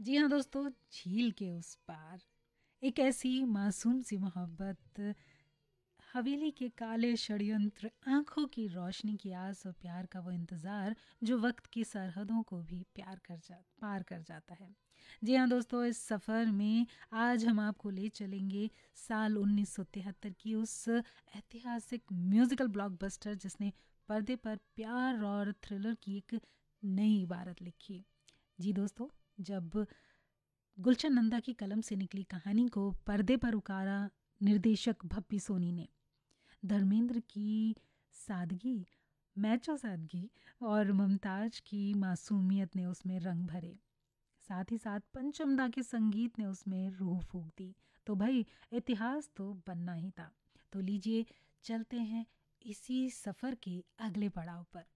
जी हाँ दोस्तों, झील के उस पार एक ऐसी मासूम सी मोहब्बत, हवेली के काले षड्यंत्र, आंखों की रोशनी की आस और प्यार का वो इंतज़ार जो वक्त की सरहदों को भी पार कर जाता है। जी हाँ दोस्तों, इस सफ़र में आज हम आपको ले चलेंगे साल 1973 की उस ऐतिहासिक म्यूज़िकल ब्लॉकबस्टर जिसने पर्दे पर प्यार और थ्रिलर की एक नई इबारत लिखी। जी दोस्तों, जब गुलशन नंदा की कलम से निकली कहानी को पर्दे पर उतारा निर्देशक भप्पी सोनी ने, धर्मेंद्र की सादगी, मैचो सादगी और मुमताज की मासूमियत ने उसमें रंग भरे। साथ ही साथ पंचमदा के संगीत ने उसमें रूह फूंक दी। तो भाई, इतिहास तो बनना ही था। तो लीजिए चलते हैं इसी सफ़र के अगले पड़ाव पर।